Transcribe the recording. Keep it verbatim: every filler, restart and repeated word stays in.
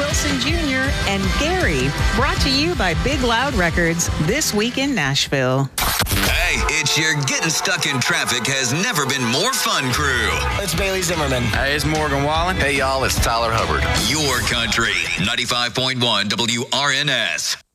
Wilson Junior and Gary, brought to you by Big Loud Records, This Week in Nashville. Hey, it's your Getting Stuck in Traffic Has Never Been More Fun crew. It's Bailey Zimmerman. Hey, it's Morgan Wallen. Hey, y'all, it's Tyler Hubbard. Your country, ninety-five point one W R N S.